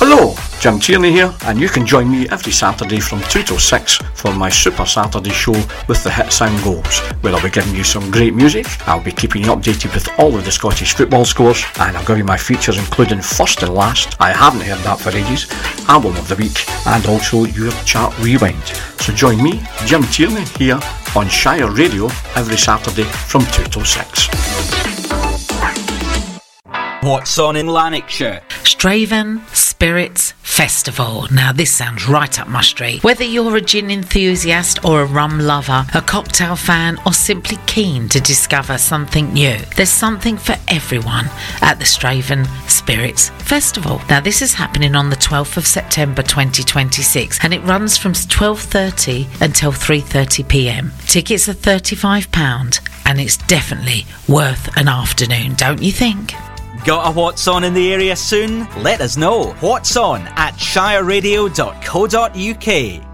Hello, Jim Tierney here, and you can join me every Saturday from 2 till 6 for my Super Saturday show with the hits and goals, where I'll be giving you some great music. I'll be keeping you updated with all of the Scottish football scores, and I'll give you my features including First and Last, I haven't heard that for ages, Album of the Week, and also your Chart Rewind. So join me, Jim Tierney, here on Shire Radio every Saturday from 2 till 6. What's on in Lanarkshire? Straven Spirits Festival. Now this sounds right up my street. Whether you're a gin enthusiast or a rum lover, a cocktail fan, or simply keen to discover something new, there's something for everyone at the Straven Spirits Festival. Now this is happening on the 12th of September 2026 and it runs from 12:30 until 3:30pm. Tickets are £35 and it's definitely worth an afternoon, don't you think? Got a What's On in the area soon? Let us know. What's On at shireradio.co.uk.